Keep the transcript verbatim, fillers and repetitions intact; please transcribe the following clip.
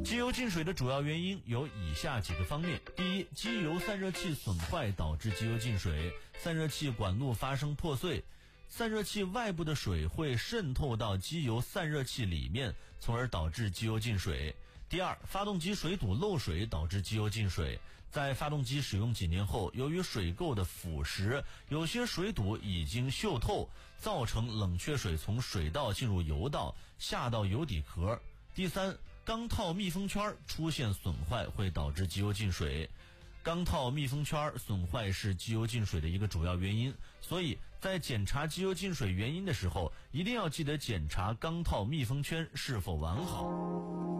机油进水的主要原因有以下几个方面。第一，机油散热器损坏导致机油进水，散热器管路发生破碎，散热器外部的水会渗透到机油散热器里面，从而导致机油进水。第二，发动机水堵漏水导致机油进水。在发动机使用几年后，由于水垢的腐蚀，有些水堵已经锈透，造成冷却水从水道进入油道，下到油底壳。第三，钢套密封圈出现损坏会导致机油进水。钢套密封圈损坏是机油进水的一个主要原因，所以在检查机油进水原因的时候，一定要记得检查钢套密封圈是否完好。